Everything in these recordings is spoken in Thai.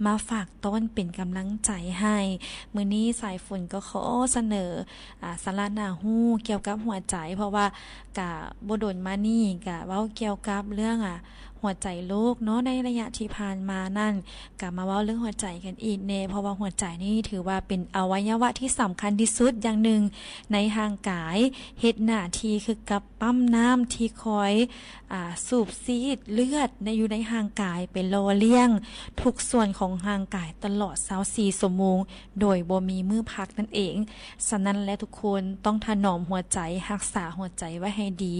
มาฝากต้นเป็นกำลังใจให้มื้อนี้สายฝนก็ขอเสนอสาระน่าฮู้เกี่ยวกับหัวใจเพราะว่ากะบ่ดนมานี่กะเว้าเกี่ยวกับเรื่องหัวใจโลกเนาะในระยะที่ผ่านมานั่นกลับมาเว้าเรื่องหัวใจกันอีกแน่เพราะว่าหัวใจนี่ถือว่าเป็นอวัยวะที่สำคัญที่สุดอย่างหนึ่งในร่างกายเฮ็ดหน้าที่คือกับปั๊มน้ำที่คอยสูบซีดเลือดอยู่ในร่างกายเป็นหล่อเลี้ยงทุกส่วนของร่างกายตลอด24ชั่วโมงโดยบ่มีมื้อพักนั่นเองฉะนั้นและทุกคนต้องถนอมหัวใจรักษาหัวใจไว้ให้ดี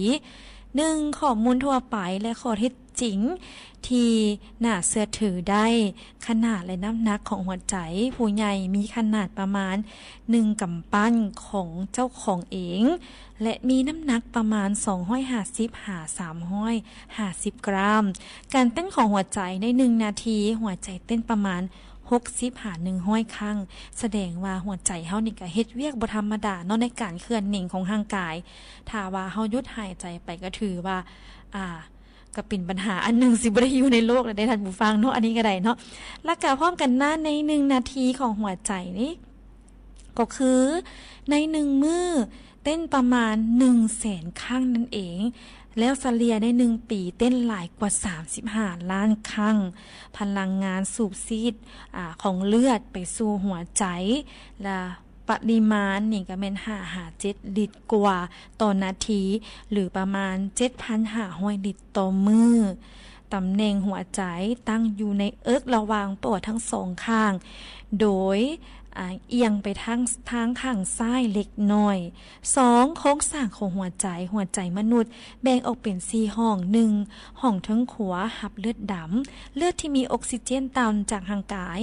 1ข้อมูลทั่วไปและข้อเท็จจริงที่น่าเชื่อถือได้ขนาดและน้ำหนักของหัวใจผู้ใหญ่มีขนาดประมาณ1กำปั้นของเจ้าของเองและมีน้ำหนักประมาณ250หา350กรัมการเต้นของหัวใจใน1นาทีหัวใจเต้นประมาณ60หา100ครั้งแสดงว่าหัวใจเฮานี่ก็เฮ็ดเวียกบ่ธรรมดาเนาะในการเคลื่อนนิ่งของร่างกายถ้าว่าเฮาหยุดหายใจไปก็ถือว่าก็เป็นปัญหาอันนึงสิบ่ได้อยู่ในโลกแล้วได้ท่านผู้ฟังเนาะอันนี้ก็ได้เนาะแล้วก็พร้อมกันนั้นใน1นาทีของหัวใจนี่ก็คือใน1มื้อเต้นประมาณ 100,000 ครั้งนั่นเองแล้วเฉลี่ยใน1ปีเต้นหลายกว่า35ล้านครั้งพลังงานสูบซีดของเลือดไปสู่หัวใจและปริมาณนี่ก็แม่น5-7 ลิตรกว่าต่อนาทีหรือประมาณ 7,500 ลิตรต่อมื้อตำแหน่งหัวใจตั้งอยู่ในเอิกระหว่างปอดทั้งสองข้างโดยเอียงไปทางข้างซ้ายเล็กน้อย2โครงสร้างของหัวใจมนุษย์แบ่งออกเป็น4ห้อง1ห้องทั้งขวาหับเลือดดำเลือดที่มีออกซิเจนต่ำจากร่างกาย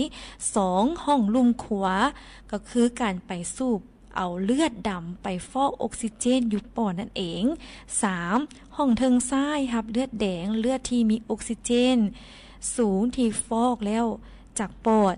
2ห้องลุ่มขวาก็คือการไปสูบเอาเลือดดำไปฟอกออกซิเจนอยู่ปอดนั่นเอง3ห้องเทิงซ้ายหับเลือดแดงเลือดที่มีออกซิเจนสูงที่ฟอกแล้วจากปอด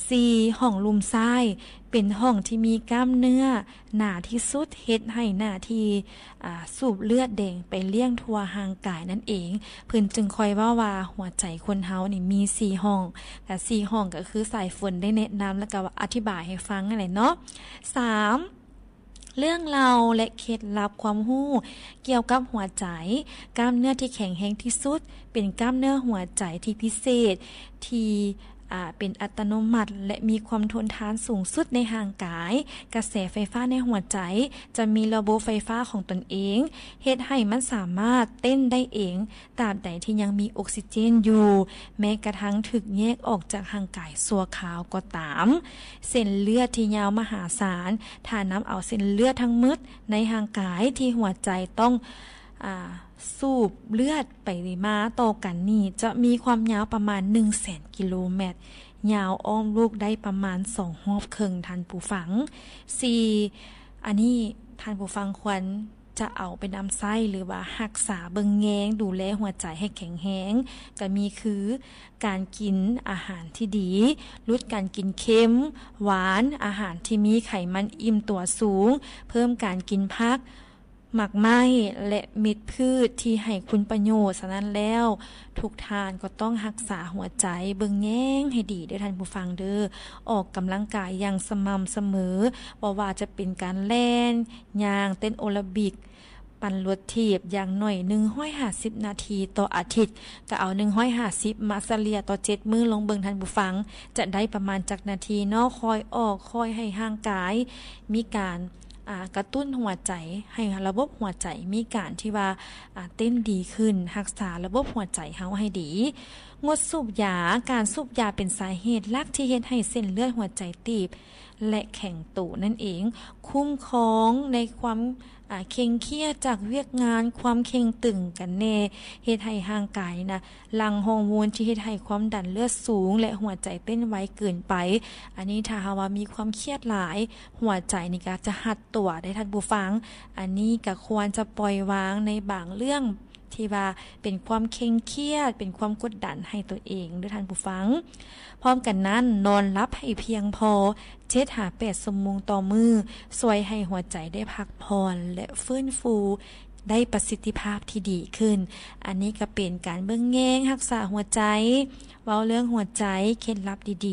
4ห้องลุ่มซ้ายเป็นห้องที่มีกล้ามเนื้อหนาที่สุดเฮ็ดให้หน้าที่สูบเลือดแดงไปเลี้ยงทั่วร่างกายนั่นเองเพิ่นจึงค่อยว่าหัวใจคนเฮานี่มี4ห้องแต่4ห้องก็คือสายฝนได้แนะนำแล้วก็อธิบายให้ฟังนั่นแหละเนาะ3เรื่องราวและเคล็ดลับความรู้เกี่ยวกับหัวใจกล้ามเนื้อที่แข็งแรงที่สุดเป็นกล้ามเนื้อหัวใจที่พิเศษที่เป็นอัตโนมัติและมีความทนทานสูงสุดในร่างกายกระแสไฟฟ้าในหัวใจจะมีระบบไฟฟ้าของตนเองเฮ็ดให้มันสามารถเต้นได้เองตราบใดที่ยังมีออกซิเจนอยู่แม้กระทั่งถูกแยกออกจากร่างกายชั่วคราวก็ตามเส้นเลือดที่ยาวมหาศาลถ้านำเอาเส้นเลือดทั้งหมดในร่างกายที่หัวใจต้องสูบเลือดไปมาต่อกันนี่จะมีความยาวประมาณ 100,000 กิโลเมตรยาวอ้อมลูกได้ประมาณ2 รอบครึ่งท่านผู้ฟัง4อันนี้ท่านผู้ฟังควรจะเอาไปนำไส้หรือว่ารักษาเบิ่งแยงดูแลหัวใจให้แข็งแรงก็มีคือการกินอาหารที่ดีลดการกินเค็มหวานอาหารที่มีไขมันอิ่มตัวสูงเพิ่มการกินผักหมักไหม้และเม็ดพืชที่ให้คุณประโยชน์ฉะนั้นแล้วทุกทานก็ต้องรักษาหัวใจเบิ่งแย้งให้ดีเด้อท่านผู้ฟังเด้อออกกำลังกายอย่างสม่ำเสมอว่าจะเป็นการแล่นย่างเต้นโอลิมปิกปั่นรถถีบอย่างหน่อย150นาทีต่ออาทิตย์ก็เอา150มาเฉลี่ยต่อ7มื้อลงเบิ่งท่านผู้ฟังจะได้ประมาณจักนาทีเนาะคอยออกคอยให้ร่างกายมีการกระตุ้นหัวใจให้ระบบหัวใจมีการที่ว่าเต้นดีขึ้นรักษาระบบหัวใจเฮาให้ดีงดสูบยาการสูบยาเป็นสาเหตุหลักที่เฮ็ดให้เส้นเลือดหัวใจตีบและแข็งตัวนั่นเองคุ้มครองในความเคร่งเครียดจากเวียกงานความเข่งตึงกันแน่เฮ็ดให้ร่างกายนะหลั่งฮอร์โมนที่เฮ็ดให้ความดันเลือดสูงและหัวใจเต้นไวเกินไปอันนี้ถ้าหากว่ามีความเครียดหลายหัวใจนี่ก็จะหัดตัวได้ท่านผู้ฟังอันนี้ก็ควรจะปล่อยวางในบางเรื่องที่ว่าเป็นความเคร่งเครียดเป็นความกดดันให้ตัวเองด้วยท่านผู้ฟังพร้อมกันนั้นนอนหลับให้เพียงพอ7-8 ชั่วโมงต่อมื้อช่วยให้หัวใจได้พักผ่อนและฟื้นฟูได้ประสิทธิภาพที่ดีขึ้นอันนี้ก็เป็นการเบิ่งแยงรักษาหัวใจเว้าเรื่องหัวใจเคล็ดลับดี